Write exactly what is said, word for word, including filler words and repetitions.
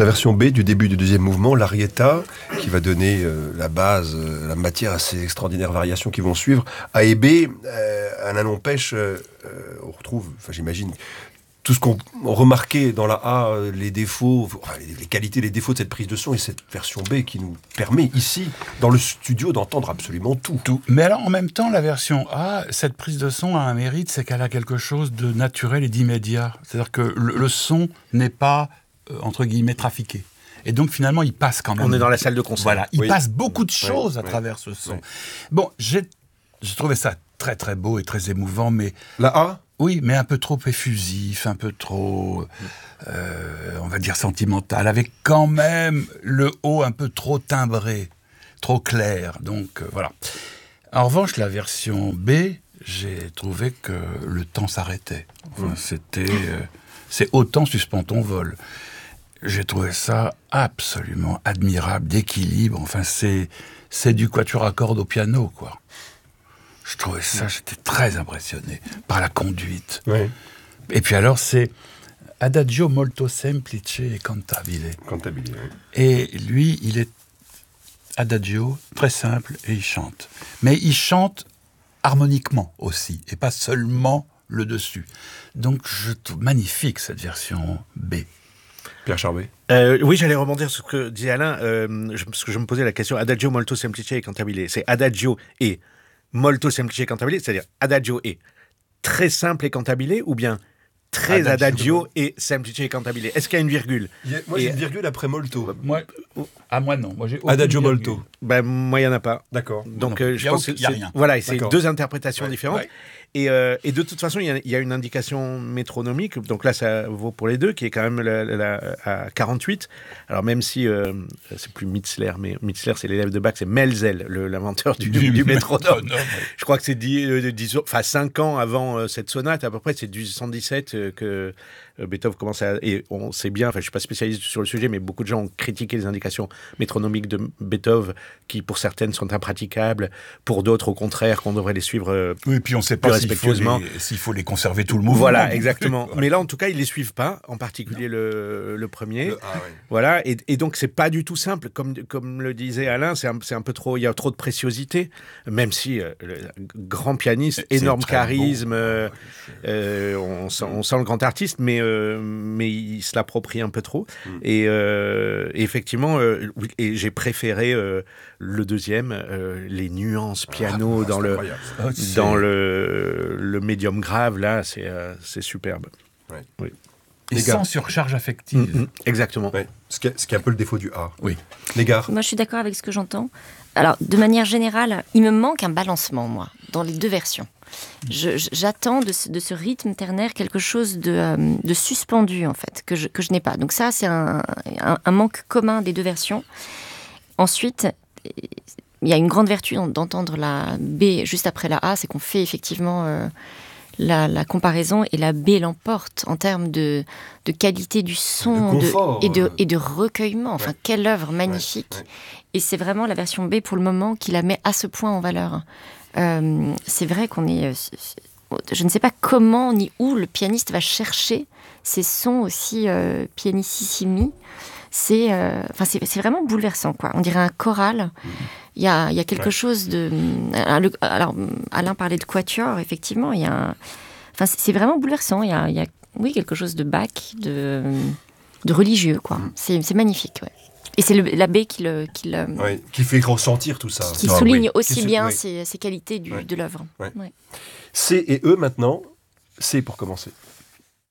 La version B du début du deuxième mouvement, l'arietta, qui va donner euh, la base, euh, la matière à ces extraordinaires variations qui vont suivre. A et B, euh, Alain Lompèche, euh, euh, on retrouve, enfin j'imagine, tout ce qu'on remarquait dans la A, les défauts, enfin, les, les qualités, les défauts de cette prise de son et cette version B qui nous permet ici, dans le studio, d'entendre absolument tout. Tout. Mais alors, en même temps, la version A, cette prise de son a un mérite, c'est qu'elle a quelque chose de naturel et d'immédiat. C'est-à-dire que le, le son n'est pas, euh, entre guillemets, trafiqué. Et donc, finalement, il passe quand même. On est dans la salle de concert. Voilà, il oui. passe beaucoup de choses oui. à oui. travers ce son. Oui. Bon, j'ai, j'ai trouvé ça très, très beau et très émouvant, mais... La A ? Oui, mais un peu trop effusif, un peu trop, euh, on va dire sentimental, avec quand même le haut un peu trop timbré, trop clair. Donc euh, voilà. En revanche, la version B, j'ai trouvé que le temps s'arrêtait. Enfin, c'était, euh, c'est autant suspend ton vol. J'ai trouvé ça absolument admirable, d'équilibre. Enfin, c'est, c'est du quatuor à cordes au piano, quoi. Je trouvais ça, j'étais très impressionné par la conduite. Oui. Et puis alors, c'est Adagio molto semplice e cantabile. Cantabile, oui. Et lui, il est Adagio, très simple, et il chante. Mais il chante harmoniquement aussi, et pas seulement le dessus. Donc, je trouve magnifique cette version B. Pierre Charbet. Euh, oui, j'allais rebondir sur ce que disait Alain, euh, je, parce que je me posais la question, Adagio molto semplice e cantabile. C'est Adagio et molto semplice e cantabile, c'est-à-dire Adagio et très simple et cantabile, ou bien très Adagio, adagio et semplice et cantabile. Est-ce qu'il y a une virgule? a, Moi, et... j'ai une virgule après molto. Moi, ah, moi non. Moi, j'ai Adagio virgule. molto. Ben, moi, il n'y en a pas. D'accord. Donc, non, euh, je pense que c'est, y a rien. Voilà, c'est D'accord. deux interprétations ouais, différentes. Ouais. Et, euh, et de toute façon, il y, y a une indication métronomique. Donc là, ça vaut pour les deux, qui est quand même la, la, la, à quarante-huit. Alors même si euh, c'est plus Mitzler, mais Mitzler, c'est l'élève de Bach, c'est Melzel, le, l'inventeur du, du, du métronome. Je crois que c'est dix, euh, dix, enfin, cinq ans avant euh, cette sonate, à peu près, c'est du cent dix-sept euh, que euh, Beethoven commence à... Et on sait bien, enfin, je ne suis pas spécialiste sur le sujet, mais beaucoup de gens ont critiqué les indications métronomiques de Beethoven, qui pour certaines sont impraticables, pour d'autres, au contraire, qu'on devrait les suivre euh, oui, et puis on ne sait pas s'il faut, les, s'il faut les conserver tout le mouvement. Voilà, exactement. Voilà. Mais là, en tout cas, ils ne les suivent pas, en particulier le, le premier. Le, ah, oui. Voilà, et, et donc, c'est pas du tout simple. Comme, comme le disait Alain, c'est un, c'est un peu trop... Il y a trop de préciosité, même si euh, le grand pianiste, c'est énorme charisme, bon. euh, euh, on, sent, on sent le grand artiste, mais, euh, mais il se l'approprie un peu trop. Mm. Et, euh, et effectivement, euh, et j'ai préféré euh, le deuxième, euh, les nuances piano ah, dans, le, oh, dans le, le médium grave, là, c'est, euh, c'est superbe. Ouais. Oui. Et les sans gars. surcharge affective. Mmh, exactement. Ouais. Ce, qui est, ce qui est un peu le défaut du A. Oui. Les gars. Moi, je suis d'accord avec ce que j'entends. Alors, de manière générale, il me manque un balancement, moi, dans les deux versions. Je, j'attends de ce, de ce rythme ternaire quelque chose de, euh, de suspendu, en fait, que je, que je n'ai pas. Donc ça, c'est un, un, un manque commun des deux versions. Ensuite, il y a une grande vertu d'entendre la B juste après la A, c'est qu'on fait effectivement euh, la, la comparaison, et la B l'emporte en termes de, de qualité du son de confort, de, et, de, euh... et de recueillement. Enfin, ouais. Quelle œuvre magnifique. Ouais, ouais. Et c'est vraiment la version B, pour le moment, qui la met à ce point en valeur. Euh, c'est vrai qu'on est... Je ne sais pas comment ni où le pianiste va chercher ces sons aussi euh, pianissimi. C'est, euh, enfin, c'est, c'est vraiment bouleversant, quoi. On dirait un choral. Il y a, il y a quelque ouais. chose de... Alors, Alain parlait de quatuor, effectivement. Il y a un, enfin, c'est vraiment bouleversant. Il y a, il y a oui, quelque chose de Bach, de, de religieux, quoi. C'est, c'est magnifique, ouais. Et c'est le, la baie qui, le, qui, le, ouais, qui fait ressentir tout ça. Qui ah, souligne oui. aussi qui bien oui. ses, ses qualités du, ouais. de l'œuvre. Ouais. Ouais. C et E maintenant. C pour commencer.